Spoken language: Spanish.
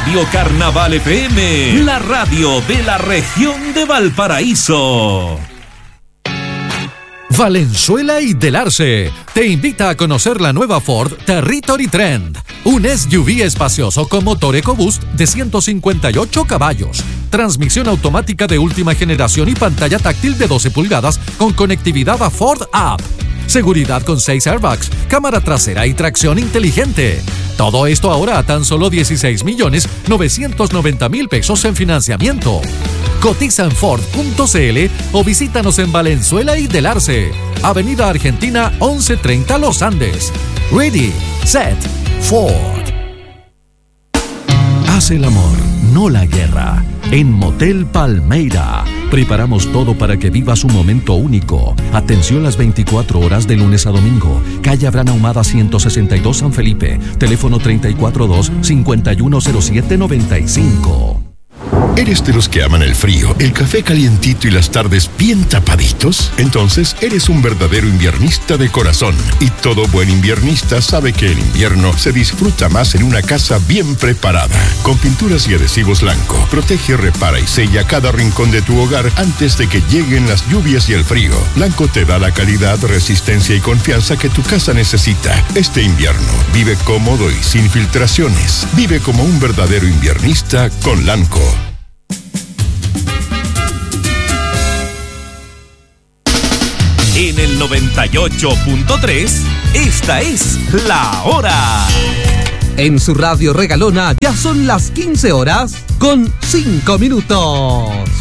Radio Carnaval FM, la radio de la región de Valparaíso. Valenzuela y Del Arce te invita a conocer la nueva Ford Territory Trend, un SUV espacioso con motor EcoBoost de 158 caballos, transmisión automática de última generación y pantalla táctil de 12 pulgadas con conectividad a Ford App, seguridad con 6 airbags, cámara trasera y tracción inteligente. Todo esto ahora a tan solo 16.990.000 pesos en financiamiento. Cotiza en Ford.cl o visítanos en Valenzuela y Del Arce, Avenida Argentina 1130 Los Andes. Ready, set, Ford. Haz el amor, no la guerra. En Motel Palmeira preparamos todo para que vivas un momento único. Atención las 24 horas de lunes a domingo. Calle Abraham Ahumada 162 San Felipe. Teléfono 342-510795. ¿Eres de los que aman el frío, el café calientito y las tardes bien tapaditos? Entonces eres un verdadero inviernista de corazón. Y todo buen inviernista sabe que el invierno se disfruta más en una casa bien preparada. Con pinturas y adhesivos Lanco, protege, repara y sella cada rincón de tu hogar antes de que lleguen las lluvias y el frío. Lanco te da la calidad, resistencia y confianza que tu casa necesita. Este invierno, vive cómodo y sin filtraciones. Vive como un verdadero inviernista con Lanco. En el 98.3, esta es La Hora. En su radio regalona ya son las 15 horas con 5 minutos.